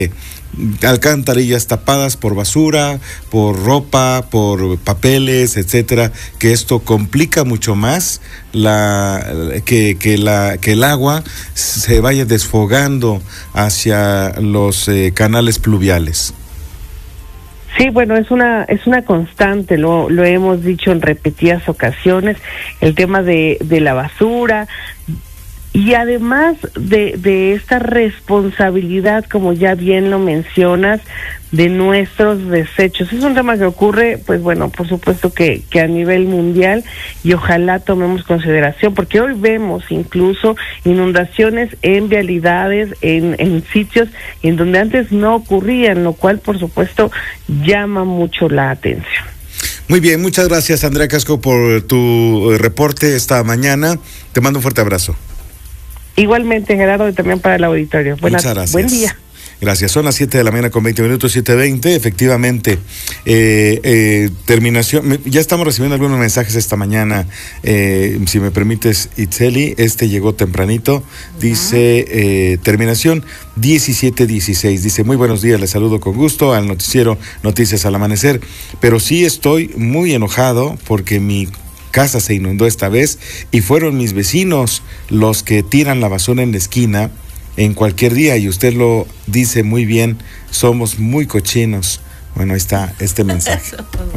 alcantarillas tapadas por basura, por ropa, por papeles, etcétera, que esto complica mucho más que el agua se vaya desfogando hacia los canales pluviales. Sí, bueno, es una constante, lo hemos dicho en repetidas ocasiones, el tema de la basura. Y además de esta responsabilidad, como ya bien lo mencionas, de nuestros desechos. Es un tema que ocurre, pues bueno, por supuesto que a nivel mundial, y ojalá tomemos consideración, porque hoy vemos incluso inundaciones en vialidades, en sitios en donde antes no ocurrían, lo cual por supuesto llama mucho la atención. Muy bien, muchas gracias Andrea Casco por tu reporte esta mañana. Te mando un fuerte abrazo. Igualmente, Gerardo, y también para el auditorio. Muchas gracias. Buen día. Gracias. Son las 7 de la mañana con 20 minutos, 7:20. Efectivamente, terminación. Ya estamos recibiendo algunos mensajes esta mañana. Si me permites, Itzeli, llegó tempranito. Dice, terminación 1716. Dice, muy buenos días, les saludo con gusto al noticiero Noticias al Amanecer. Pero sí estoy muy enojado porque mi casa se inundó esta vez y fueron mis vecinos los que tiran la basura en la esquina en cualquier día, y usted lo dice muy bien, somos muy cochinos. Bueno, ahí está este mensaje.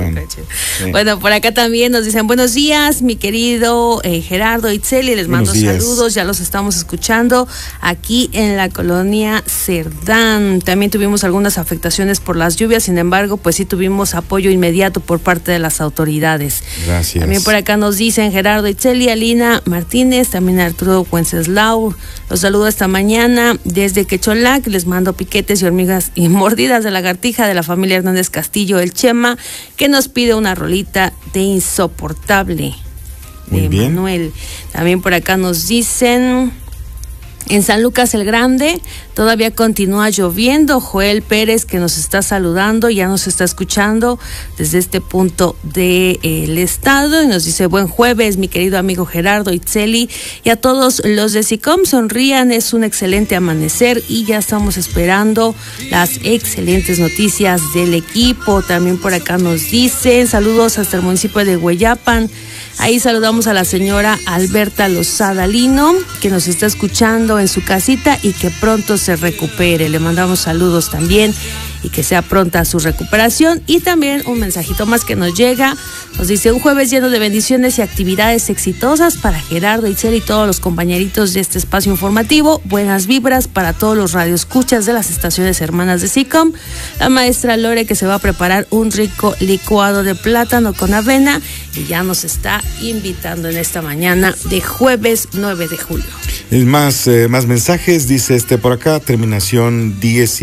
Bueno, por acá también nos dicen, buenos días, mi querido Gerardo, Itzeli, les mando saludos, ya los estamos escuchando aquí en la colonia Cerdán. También tuvimos algunas afectaciones por las lluvias, sin embargo, pues sí tuvimos apoyo inmediato por parte de las autoridades. Gracias. También por acá nos dicen Gerardo, Itzeli, Alina Martínez, también Arturo Wenceslau, los saludo esta mañana desde Quecholac, les mando piquetes y hormigas y mordidas de lagartija de la familia Hernández Castillo, el Chema, que nos pide una rolita de Insoportable. Muy bien. Manuel. También por acá nos dicen, en San Lucas el Grande todavía continúa lloviendo. Joel Pérez, que nos está saludando, ya nos está escuchando desde este punto del estado, y nos dice, buen jueves, mi querido amigo Gerardo, Itzeli, y a todos los de SICOM, sonrían, es un excelente amanecer y ya estamos esperando las excelentes noticias del equipo. También por acá nos dicen, saludos hasta el municipio de Hueyapan. Ahí saludamos a la señora Alberta Lozada Lino, que nos está escuchando en su casita y que pronto se recupere. Le mandamos saludos también y que sea pronta su recuperación. Y también un mensajito más que nos llega, nos dice, un jueves lleno de bendiciones y actividades exitosas para Gerardo, Itzel y todos los compañeritos de este espacio informativo. Buenas vibras para todos los radioescuchas de las estaciones hermanas de SICOM. La maestra Lore, que se va a preparar un rico licuado de plátano con avena y ya nos está invitando en esta mañana de jueves 9 de julio. Más mensajes, dice por acá, terminación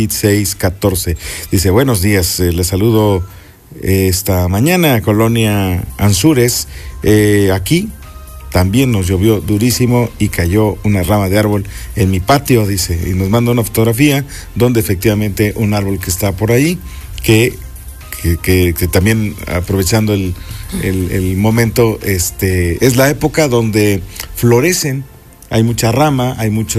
1614. Dice, buenos días, les saludo esta mañana, Colonia Anzures. Aquí también nos llovió durísimo y cayó una rama de árbol en mi patio, dice, y nos manda una fotografía donde efectivamente un árbol que está por ahí, que también, aprovechando el momento, es la época donde florecen. Hay mucha rama, hay mucha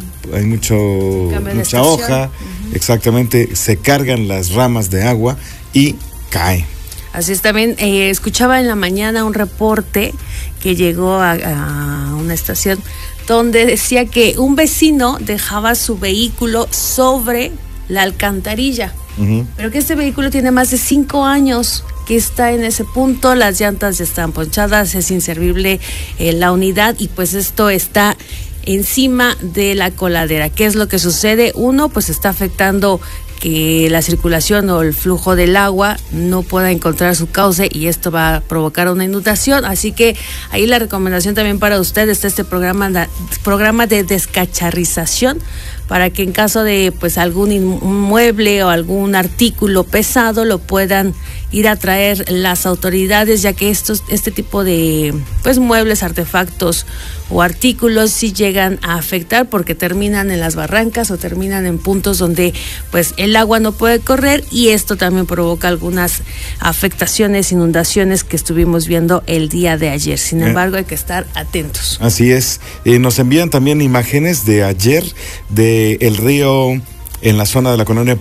hoja, exactamente, se cargan las ramas de agua y caen. Así es, también escuchaba en la mañana un reporte que llegó a una estación donde decía que un vecino dejaba su vehículo sobre la alcantarilla, pero que este vehículo tiene más de 5 años que está en ese punto, las llantas ya están ponchadas, es inservible la unidad y pues esto está encima de la coladera. ¿Qué es lo que sucede? Uno, pues está afectando que la circulación o el flujo del agua no pueda encontrar su cauce y esto va a provocar una inundación. Así que ahí la recomendación también para usted está este programa de descacharrización, para que en caso de pues algún inmueble o algún artículo pesado lo puedan ir a traer las autoridades, ya que este tipo de pues muebles, artefactos o artículos sí llegan a afectar porque terminan en las barrancas o terminan en puntos donde pues el agua no puede correr, y esto también provoca algunas afectaciones, inundaciones que estuvimos viendo el día de ayer. Sin embargo, hay que estar atentos. Así es. Nos envían también imágenes de ayer de el río en la zona de la colonia